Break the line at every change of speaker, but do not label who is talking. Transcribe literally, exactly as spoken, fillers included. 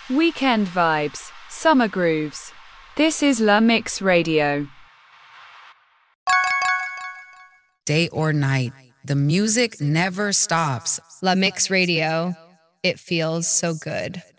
Weekend vibes, summer grooves. This is La Mix Radio.
Day or night, the music never stops.
La Mix Radio. It feels so good.